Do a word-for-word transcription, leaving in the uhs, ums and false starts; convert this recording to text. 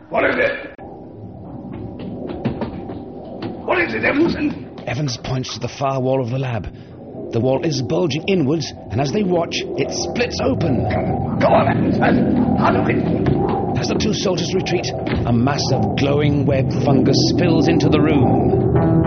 What is it? What is it, Evanson? Evans points to the far wall of the lab. The wall is bulging inwards, and as they watch, it splits open. Go on, Evanson. Out of it. As the two soldiers retreat, a mass of glowing web fungus spills into the room.